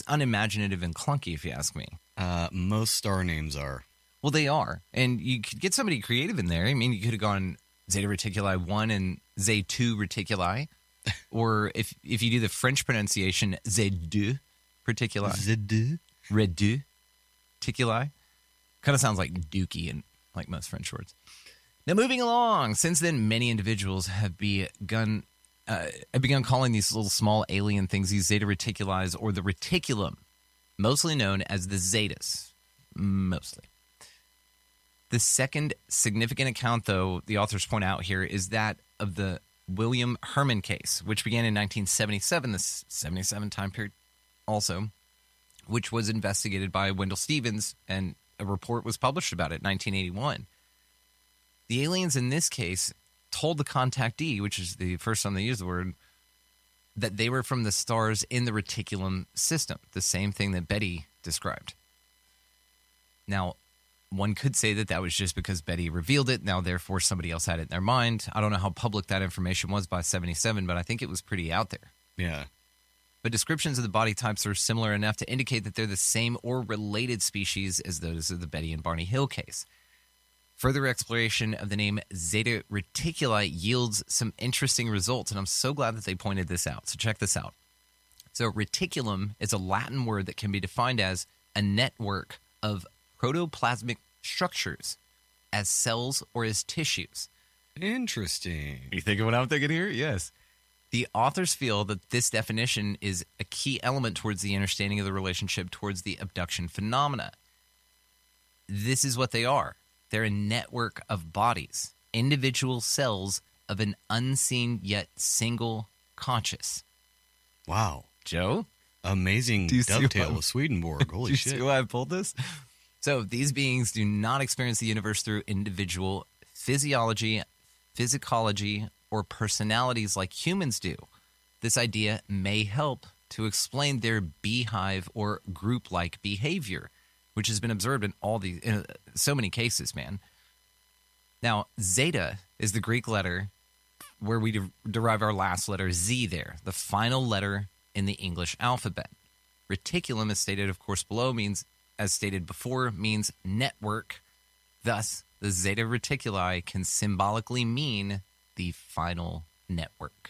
unimaginative and clunky, if you ask me. Most star names are. Well, they are. And you could get somebody creative in there. I mean, you could have gone Zeta Reticuli 1 and Z2 Reticuli. Or if you do the French pronunciation, Z2 Reticuli. Z2. Redu Reticuli. Kind of sounds like dookie in like most French words. Now, moving along, since then, many individuals have begun calling these little small alien things these Zeta Reticuli or the reticulum, mostly known as the Zetas. Mostly. The second significant account, though, the authors point out here, is that of the William Herman case, which began in 1977, this 77 time period also, which was investigated by Wendell Stevens, and a report was published about it in 1981. The aliens in this case told the contactee, which is the first time they used the word, that they were from the stars in the reticulum system, the same thing that Betty described. Now, one could say that that was just because Betty revealed it. Now, therefore, somebody else had it in their mind. I don't know how public that information was by 77, but I think it was pretty out there. Yeah. But descriptions of the body types are similar enough to indicate that they're the same or related species as those of the Betty and Barney Hill case. Further exploration of the name Zeta Reticuli yields some interesting results, and I'm so glad that they pointed this out. So check this out. So reticulum is a Latin word that can be defined as a network of protoplasmic structures as cells or as tissues. Interesting. You thinking what I'm thinking here? Yes. The authors feel that this definition is a key element towards the understanding of the relationship towards the abduction phenomena. This is what they are. They're a network of bodies, individual cells of an unseen yet single conscious. Wow. Joe? Amazing dovetail of Swedenborg. Holy shit. Do you see why I pulled this? So these beings do not experience the universe through individual physiology, physicology, or personalities like humans do. This idea may help to explain their beehive or group-like behavior, which has been observed in so many cases, man. Now, zeta is the Greek letter where we derive our last letter Z there, the final letter in the English alphabet. Reticulum, as stated, of course, below, means, as stated before, means network. Thus, the Zeta Reticuli can symbolically mean the final network.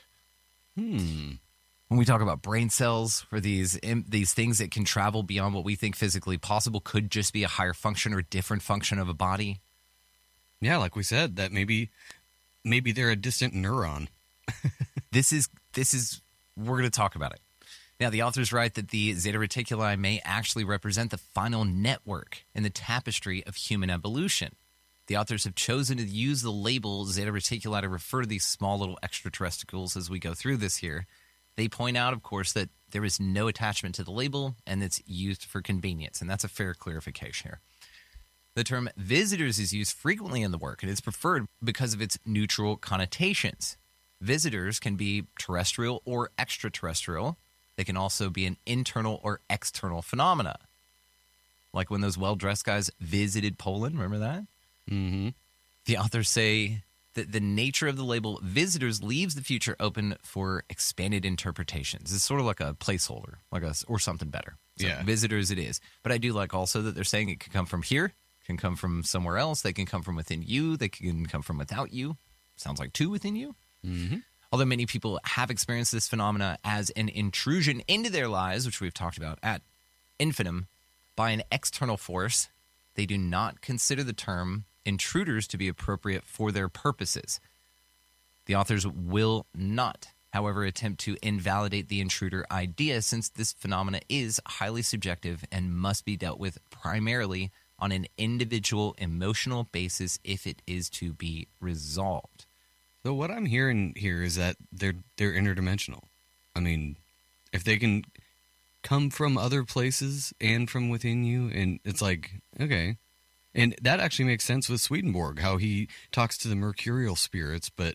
When we talk about brain cells, or these things that can travel beyond what we think physically possible, could just be a higher function or different function of a body. Yeah, like we said, that maybe they're a distant neuron. This is we're going to talk about it. Now, the authors write that the Zeta Reticuli may actually represent the final network in the tapestry of human evolution. The authors have chosen to use the label Zeta Reticuli to refer to these small little extraterrestrials as we go through this here. They point out, of course, that there is no attachment to the label and it's used for convenience, and that's a fair clarification here. The term visitors is used frequently in the work, and it's preferred because of its neutral connotations. Visitors can be terrestrial or extraterrestrial. They can also be an internal or external phenomena. Like when those well-dressed guys visited Poland, remember that? Mm-hmm. The authors say that the nature of the label visitors leaves the future open for expanded interpretations. It's sort of like a placeholder, or something better. So yeah. Visitors it is. But I do like also that they're saying it can come from here, can come from somewhere else. They can come from within you. They can come from without you. Sounds like two within you. Mm-hmm. Although many people have experienced this phenomena as an intrusion into their lives, which we've talked about ad infinitum, by an external force, they do not consider the term intruders to be appropriate for their purposes. The authors will not, however, attempt to invalidate the intruder idea, since this phenomena is highly subjective and must be dealt with primarily on an individual emotional basis if it is to be resolved. So what I'm hearing here is that they're interdimensional. I mean, if they can come from other places and from within you, and it's like, okay. And that actually makes sense with Swedenborg, how he talks to the mercurial spirits, but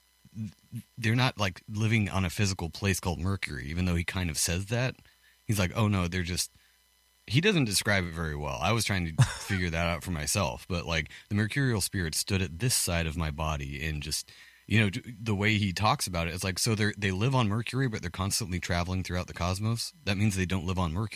they're not like living on a physical place called Mercury, even though he kind of says that. He's like, oh no, they're just... He doesn't describe it very well. I was trying to figure that out for myself, but like the mercurial spirit stood at this side of my body, and just, you know, the way he talks about it, it's like, so they live on Mercury, but they're constantly traveling throughout the cosmos. That means they don't live on Mercury.